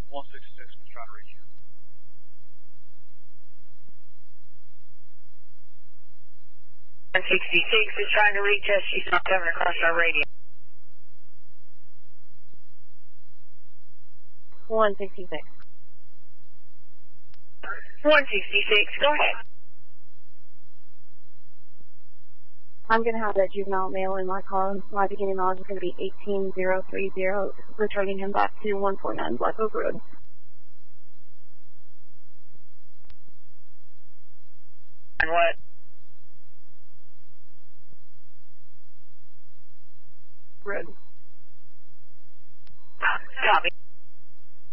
166 was trying to reach you. 166 is trying to reach us. She's not coming across our radio. 166. 166, go ahead. I'm going to have that juvenile male in my car. My beginning mileage is going to be 18030, returning him back to 149 Black Oak Road. And what?